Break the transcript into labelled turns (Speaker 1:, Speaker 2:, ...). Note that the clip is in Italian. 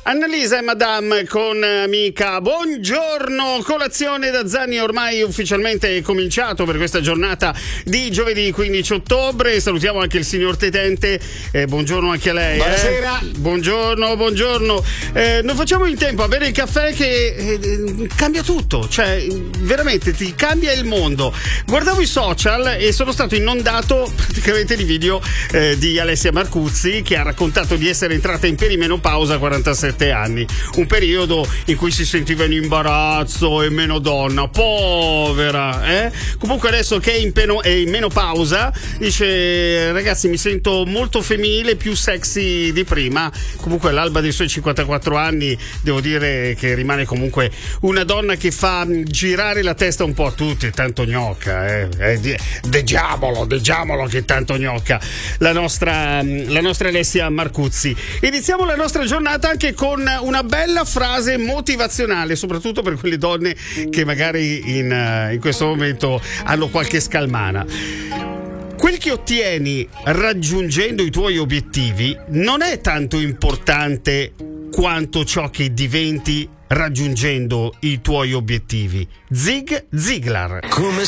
Speaker 1: Annalisa e Madame con Amica, buongiorno. Colazione da Zanni ormai ufficialmente cominciato per questa giornata di giovedì 15 ottobre. Salutiamo anche il signor Tetente, buongiorno anche a lei.
Speaker 2: Buonasera.
Speaker 1: Buongiorno. Noi facciamo in tempo a bere il caffè che cambia tutto, cioè veramente ti cambia il mondo. Guardavo i social e sono stato inondato praticamente di video di Alessia Marcuzzi, che ha raccontato di essere entrata in perimenopausa a 47 anni, un periodo in cui si sentiva in imbarazzo e meno donna, povera, Comunque adesso che è in menopausa dice: ragazzi, mi sento molto femminile, più sexy di prima. Comunque all'alba dei suoi 54 anni devo dire che rimane comunque una donna che fa girare la testa un po' a tutti, tanto gnocca, deggiamolo che tanto gnocca la nostra Alessia Marcuzzi. Iniziamo la nostra giornata anche con una bella frase motivazionale, soprattutto per quelle donne che magari in questo momento hanno qualche scalmana. Quel che ottieni raggiungendo i tuoi obiettivi non è tanto importante quanto ciò che diventi raggiungendo i tuoi obiettivi. Zig Ziglar.
Speaker 3: Come